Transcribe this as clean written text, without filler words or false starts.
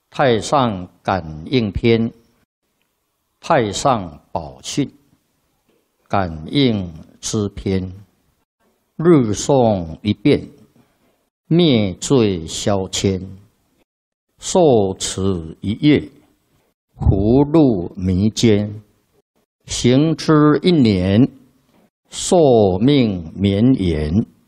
太上感应篇，太上宝训，感应之篇，日诵一遍，灭罪消愆，受持一月，福禄弥坚，行之一年，寿命绵延。